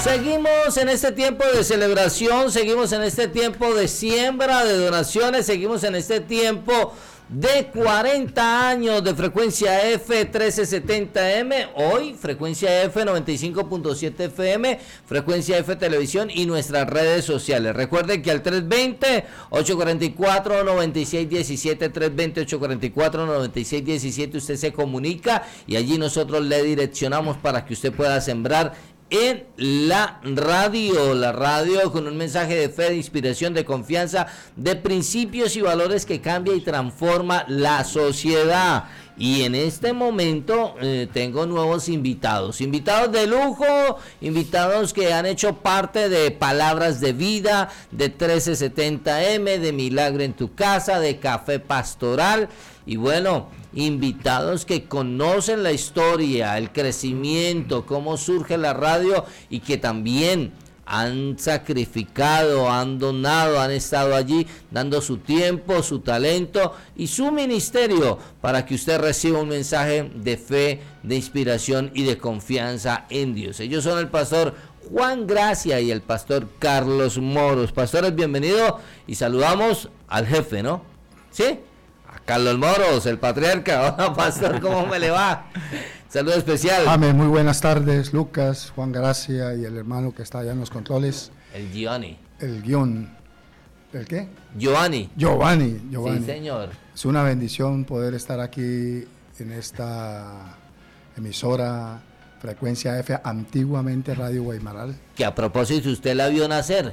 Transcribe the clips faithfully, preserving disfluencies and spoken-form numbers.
Seguimos en este tiempo de celebración, seguimos en este tiempo de siembra, de donaciones, seguimos en este tiempo de cuarenta años de frecuencia F trece setenta M, hoy frecuencia F noventa y cinco punto siete F M, frecuencia F televisión y nuestras redes sociales. Recuerden que al tres veinte, ocho cuarenta y cuatro, noventa y seis diecisiete, tres veinte, ocho cuarenta y cuatro, noventa y seis diecisiete, usted se comunica y allí nosotros le direccionamos para que usted pueda sembrar en la radio, la radio con un mensaje de fe, de inspiración, de confianza, de principios y valores que cambia y transforma la sociedad. Y en este momento eh, tengo nuevos invitados, invitados de lujo, invitados que han hecho parte de Palabras de Vida, de trece setenta M, de Milagro en tu Casa, de Café Pastoral. Y bueno, invitados que conocen la historia, el crecimiento, cómo surge la radio y que también han sacrificado, han donado, han estado allí dando su tiempo, su talento y su ministerio para que usted reciba un mensaje de fe, de inspiración y de confianza en Dios. Ellos son el pastor Juan Gracia y el pastor Carlos Moros. Pastores, bienvenidos y saludamos al jefe, ¿no? ¿Sí? Carlos Moros, el patriarca. Hola, pastor, ¿cómo me le va? Saludo especial. Amén, muy buenas tardes, Lucas, Juan Gracia y el hermano que está allá en los controles. El Giovanni. El guión. ¿El qué? Giovanni. Giovanni, Giovanni. Sí, señor. Es una bendición poder estar aquí en esta emisora Frecuencia F, antiguamente Radio Guaymaral. Que a propósito usted la vio nacer.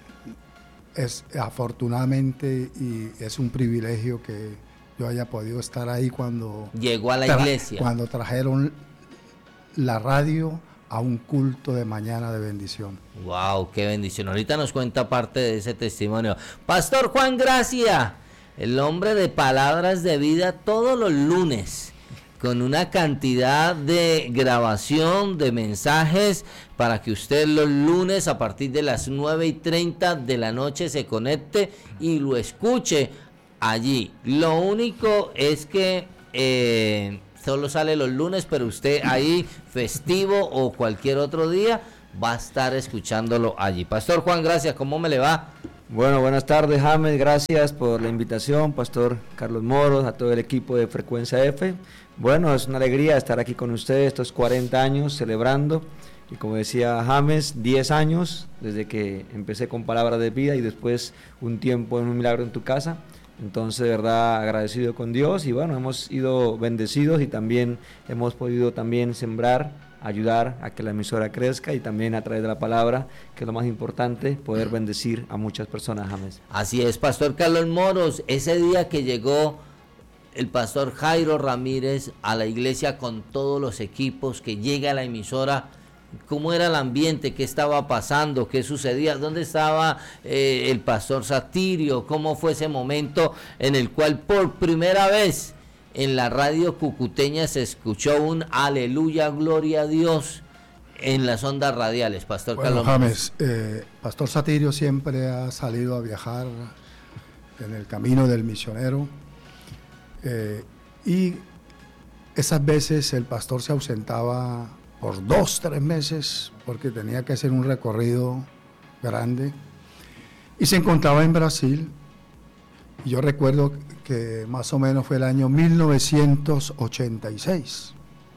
Es afortunadamente y es un privilegio que yo haya podido estar ahí cuando llegó a la tra- iglesia, cuando trajeron la radio a un culto de mañana de bendición. Wow, qué bendición. Ahorita nos cuenta parte de ese testimonio. Pastor Juan Gracia, el hombre de Palabras de Vida, todos los lunes con una cantidad de grabación de mensajes para que usted los lunes a partir de las nueve y treinta de la noche se conecte y lo escuche allí. Lo único es que eh, solo sale los lunes, pero usted ahí festivo o cualquier otro día va a estar escuchándolo allí. Pastor Juan, gracias, ¿cómo me le va? Bueno, buenas tardes, James, gracias por la invitación, Pastor Carlos Moros, a todo el equipo de Frecuencia F. Bueno, es una alegría estar aquí con ustedes estos cuarenta años celebrando, y como decía James, diez años desde que empecé con Palabras de Vida y después un tiempo en Un Milagro en tu Casa. Entonces, de verdad, agradecido con Dios y bueno, hemos sido bendecidos y también hemos podido también sembrar, ayudar a que la emisora crezca y también a través de la palabra, que es lo más importante, poder bendecir a muchas personas, James. Así es, Pastor Carlos Moros, ese día que llegó el pastor Jairo Ramírez a la iglesia con todos los equipos, que llega a la emisora, ¿cómo era el ambiente? ¿Qué estaba pasando? ¿Qué sucedía? ¿Dónde estaba eh, el pastor Satirio? ¿Cómo fue ese momento en el cual por primera vez en la radio cucuteña se escuchó un aleluya, gloria a Dios en las ondas radiales, Pastor Bueno, Carlos? James, eh, Pastor Satirio siempre ha salido a viajar en el camino del misionero eh, y esas veces el pastor se ausentaba por dos, tres meses porque tenía que hacer un recorrido grande y se encontraba en Brasil. Y yo recuerdo que más o menos fue el año mil novecientos ochenta y seis.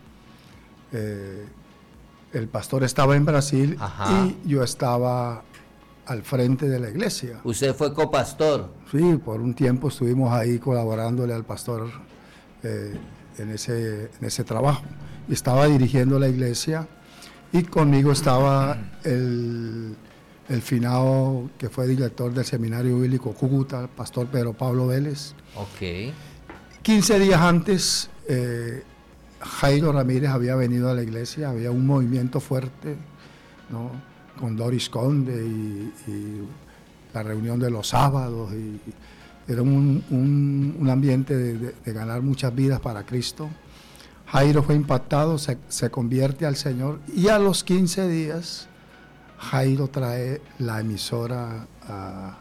Eh, el pastor estaba en Brasil. Ajá. Y yo estaba al frente de la iglesia. ¿Usted fue copastor? Sí, por un tiempo estuvimos ahí colaborándole al pastor eh, en, ese, en ese trabajo. Y estaba dirigiendo la iglesia y conmigo estaba el... el finado que fue director del Seminario Bíblico Cúcuta, el pastor Pedro Pablo Vélez. Ok. quince días antes, eh, Jairo Ramírez había venido a la iglesia, había un movimiento fuerte, ¿no? Con Doris Conde y, y la reunión de los sábados. Y, era un, un, un ambiente de, de, de ganar muchas vidas para Cristo. Jairo fue impactado, se, se convierte al Señor y a los quince días Jairo trae la emisora a,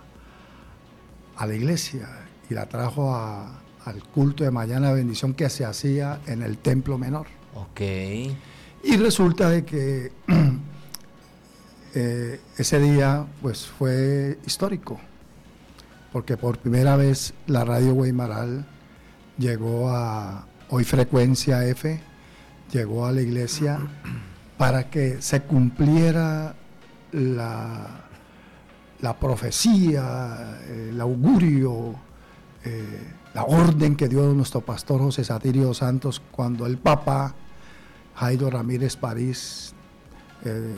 a la iglesia y la trajo a, al culto de mañana de bendición que se hacía en el templo menor. Ok. Y resulta de que eh, ese día pues fue histórico, porque por primera vez la radio Guaymaral llegó a hoy Frecuencia F, llegó a la iglesia para que se cumpliera la, la profecía, el augurio, eh, la orden que dio nuestro pastor José Satirio Santos cuando el Papa Jairo Ramírez París eh,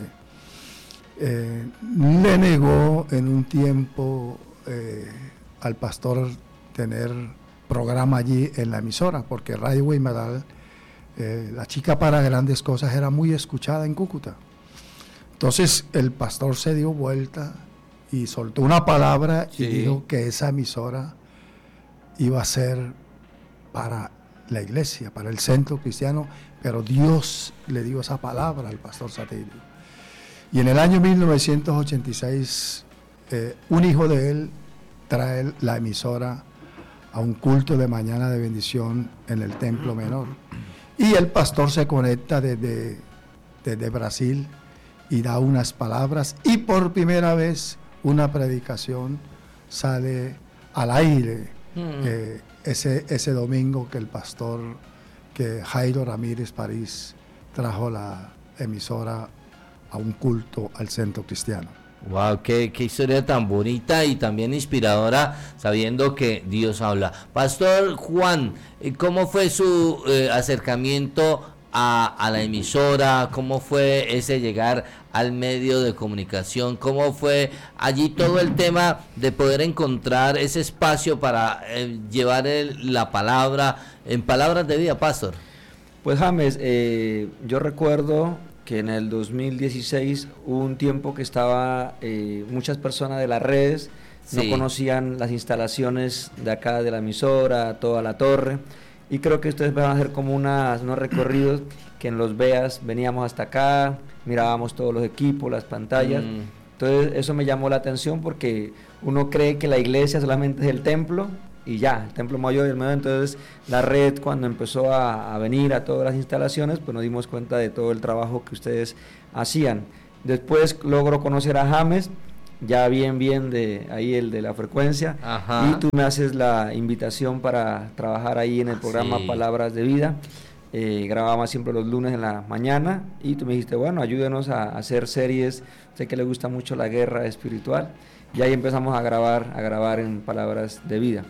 eh, le negó en un tiempo eh, al pastor tener programa allí en la emisora, porque Radio Guaymaral, eh, la chica para grandes cosas, era muy escuchada en Cúcuta. Entonces el pastor se dio vuelta y soltó una palabra y sí. dijo que esa emisora iba a ser para la iglesia, para el centro cristiano, pero Dios le dio esa palabra al pastor Satirio. Y en el año mil novecientos ochenta y seis, eh, un hijo de él trae la emisora a un culto de mañana de bendición en el Templo Menor. Y el pastor se conecta desde, desde Brasil y da unas palabras, y por primera vez una predicación sale al aire. Mm. Eh, ese, ese domingo que el pastor, que Jairo Ramírez París trajo la emisora a un culto al centro cristiano. Wow, qué, qué historia tan bonita y también inspiradora, sabiendo que Dios habla. Pastor Juan, ¿cómo fue su eh, acercamiento a, a la emisora? ¿Cómo fue ese llegar al medio de comunicación? ¿Cómo fue allí todo el tema de poder encontrar ese espacio para eh, llevar el, la palabra en palabras de vida, pastor? Pues James, eh, yo recuerdo que en el dos mil dieciséis hubo un tiempo que estaba, eh, muchas personas de las redes sí. no conocían las instalaciones de acá de la emisora, toda la torre, y creo que ustedes van a hacer como unas, unos recorridos que en los veas veníamos hasta acá, mirábamos todos los equipos, las pantallas, mm. entonces eso me llamó la atención porque uno cree que la iglesia solamente es el templo y ya, el templo mayor y el medio. Entonces la red, cuando empezó a, a venir a todas las instalaciones, pues nos dimos cuenta de todo el trabajo que ustedes hacían. Después logro conocer a James, ya bien bien de ahí el de la frecuencia. Ajá. Y tú me haces la invitación para trabajar ahí en el programa sí. Palabras de Vida. Eh, grabábamos siempre los lunes en la mañana y tú me dijiste, bueno, ayúdenos a, a hacer series, sé que le gusta mucho la guerra espiritual, y ahí empezamos a grabar, a grabar en Palabras de Vida.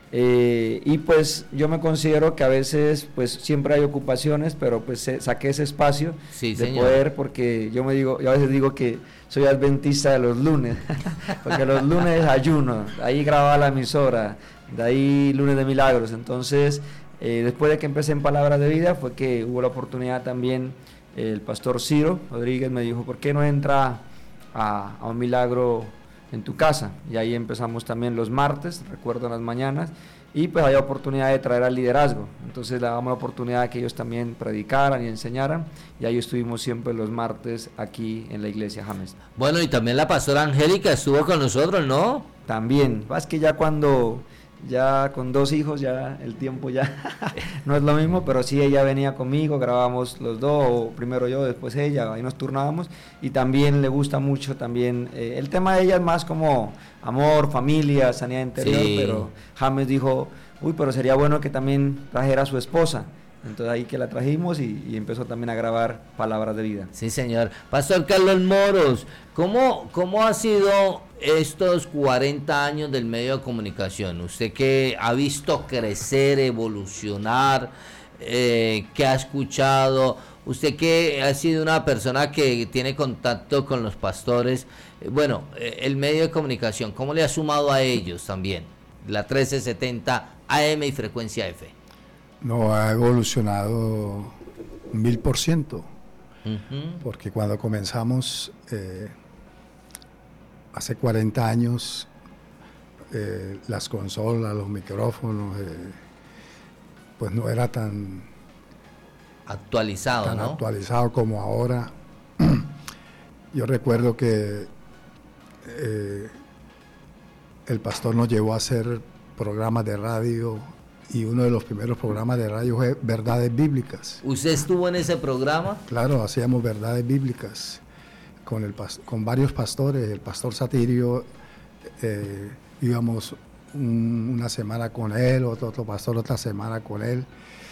Eh, y pues yo me considero que a veces pues siempre hay ocupaciones, pero pues eh, saqué ese espacio sí, de señor. Poder, porque yo me digo, yo a veces digo que soy adventista de los lunes, porque los lunes ayuno, ahí grababa la emisora, de ahí lunes de milagros. Entonces eh, después de que empecé en Palabras de Vida fue que hubo la oportunidad también, eh, el pastor Ciro Rodríguez me dijo, ¿por qué no entra a, a un milagro en tu casa? Y ahí empezamos también los martes, recuerdo, en las mañanas, y pues había oportunidad de traer al liderazgo, entonces le damos la oportunidad de que ellos también predicaran y enseñaran, y ahí estuvimos siempre los martes aquí en la iglesia James. Bueno, y también la pastora Angélica estuvo con nosotros, ¿no? También, es que ya cuando, ya con dos hijos, ya el tiempo ya no es lo mismo, pero sí ella venía conmigo, grabábamos los dos, o primero yo, después ella, ahí nos turnábamos, y también le gusta mucho también, eh, el tema de ella es más como amor, familia, sanidad interior, sí. Pero James dijo, uy, pero sería bueno que también trajera a su esposa. Entonces ahí que la trajimos y, y empezó también a grabar Palabras de Vida. Sí, señor. Pastor Carlos Moros, ¿cómo, cómo ha sido estos cuarenta años del medio de comunicación? Usted que ha visto crecer, evolucionar, eh, que ha escuchado, usted que ha sido una persona que tiene contacto con los pastores, eh, bueno, eh, el medio de comunicación, ¿cómo le ha sumado a ellos también? La trece setenta A M y Frecuencia F. No, ha evolucionado mil por ciento, uh-huh. Porque cuando comenzamos eh, hace cuarenta años, eh, las consolas, los micrófonos, eh, pues no era tan actualizado, tan ¿no? actualizado como ahora. Yo recuerdo que eh, el pastor nos llevó a hacer programas de radio, y uno de los primeros programas de radio fue Verdades Bíblicas. ¿Usted estuvo en ese programa? Claro, hacíamos Verdades Bíblicas. con, el, con varios pastores, el pastor Satirio, eh, íbamos un, una semana con él, otro, otro pastor otra semana con él,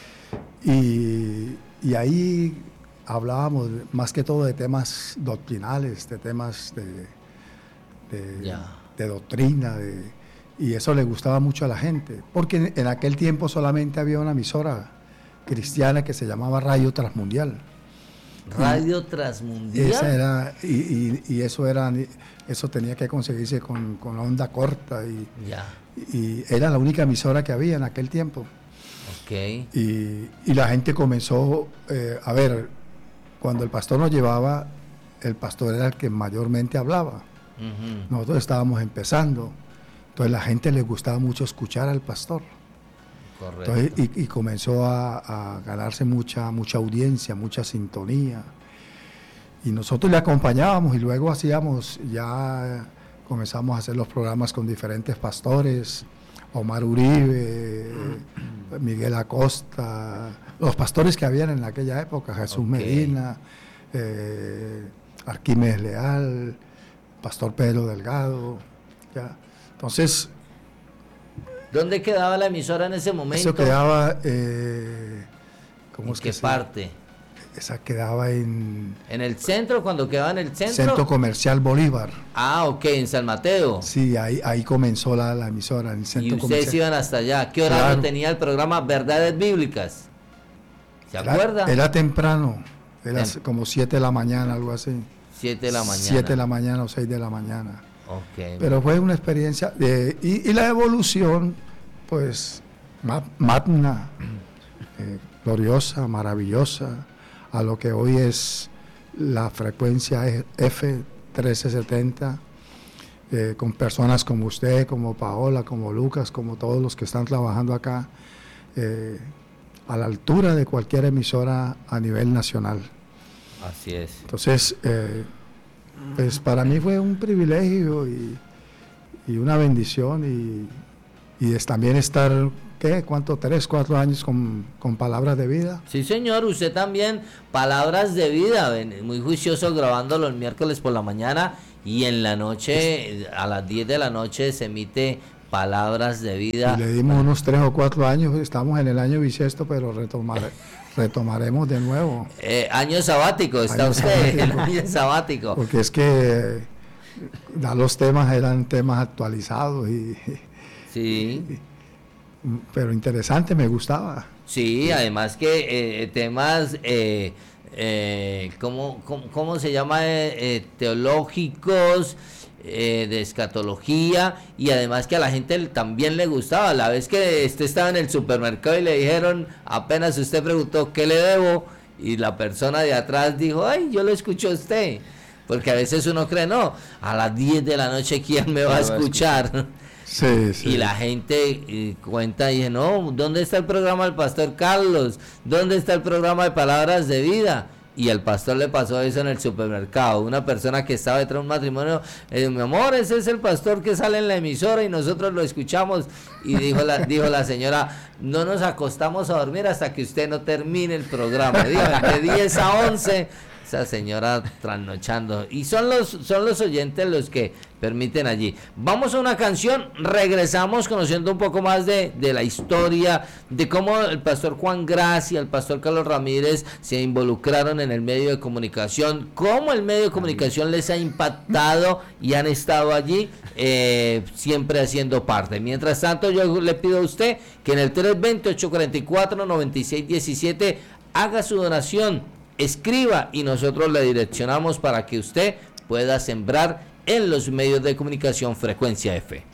y, y ahí hablábamos más que todo de temas doctrinales, de temas de, de, yeah. de doctrina, de, y eso le gustaba mucho a la gente, porque en, en aquel tiempo solamente había una emisora cristiana que se llamaba Radio Transmundial. Radio y Transmundial. Esa era, y, y, y eso era, eso tenía que conseguirse con, con onda corta, y, yeah. y era la única emisora que había en aquel tiempo. Okay. Y, y la gente comenzó, eh, a ver, cuando el pastor nos llevaba, el pastor era el que mayormente hablaba. Uh-huh. Nosotros estábamos empezando, entonces la gente le gustaba mucho escuchar al pastor. Correcto. Entonces, y, y comenzó a, a ganarse mucha, mucha audiencia, mucha sintonía. Y nosotros le acompañábamos y luego hacíamos, ya comenzamos a hacer los programas con diferentes pastores, Omar Uribe, Miguel Acosta, los pastores que habían en aquella época, Jesús okay. Medina, eh, Arquímedes Leal, Pastor Pedro Delgado. Ya. Entonces, ¿dónde quedaba la emisora en ese momento? Eso quedaba, eh, ¿cómo ¿En es qué que se, parte? Esa quedaba en... ¿En el centro, cuando quedaba en el centro? Centro Comercial Bolívar. Ah, ok, en San Mateo. Sí, ahí, ahí comenzó la, la emisora, en el Centro Comercial. Y ustedes comercial. iban hasta allá. ¿Qué horario claro. tenía el programa Verdades Bíblicas? ¿Se era, acuerda? Era temprano, era Tem- como siete de la mañana, algo así. siete de la mañana. siete de la mañana o seis de la mañana. Ok. Pero fue una experiencia, de, y, y la evolución, pues, magna, eh, gloriosa, maravillosa, a lo que hoy es la frecuencia F trece setenta, eh, con personas como usted, como Paola, como Lucas, como todos los que están trabajando acá, eh, a la altura de cualquier emisora a nivel nacional. Así es. Entonces, eh, pues para mí fue un privilegio y, y una bendición, y, y es también estar... ¿Qué? ¿Cuánto? ¿Tres, cuatro años con, con Palabras de Vida? Sí, señor. Usted también, Palabras de Vida, muy juicioso grabando los miércoles por la mañana, y en la noche, a las diez de la noche, se emite Palabras de Vida. Y le dimos unos tres o cuatro años, estamos en el año bisiesto, pero retomar, retomaremos de nuevo. Eh, año sabático, está año usted, sabático. El año sabático. Porque es que ya los temas eran temas actualizados y... Sí. Y, pero interesante, me gustaba. Sí, además que eh, temas, eh, eh, ¿cómo, cómo, cómo se llama? Eh, eh, teológicos, eh, de escatología, y además que a la gente también le gustaba. La vez que usted estaba en el supermercado y le dijeron, apenas usted preguntó, ¿qué le debo? Y la persona de atrás dijo, ay, yo lo escucho a usted. Porque a veces uno cree, no, a las diez de la noche, ¿quién me va a escuchar? Sí, sí. Y la gente eh, cuenta y dice, no, ¿dónde está el programa del Pastor Carlos? ¿Dónde está el programa de Palabras de Vida? Y el pastor le pasó eso en el supermercado. Una persona que estaba detrás de un matrimonio, eh, mi amor, ese es el pastor que sale en la emisora y nosotros lo escuchamos. Y dijo la, dijo la señora, no nos acostamos a dormir hasta que usted no termine el programa. Dígame, de diez a once, esa señora trasnochando. Y son los, son los oyentes los que permiten allí. Vamos a una canción, regresamos conociendo un poco más de, de la historia, de cómo el pastor Juan Gracia, el pastor Carlos Ramírez se involucraron en el medio de comunicación, cómo el medio de comunicación les ha impactado y han estado allí eh, siempre haciendo parte. Mientras tanto, yo le pido a usted que en el tres dos cero, ocho cuatro cuatro, nueve seis uno siete haga su donación, escriba y nosotros le direccionamos para que usted pueda sembrar en los medios de comunicación Frecuencia F.